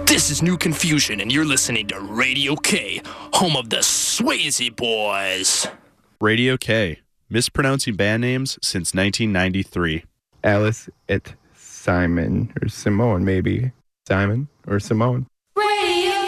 This is New Confusion, and you're listening to Radio K, home of the Swayze Boys. Radio K, mispronouncing band names since 1993. Alice et Simon, or Simone, maybe. Simon or Simone.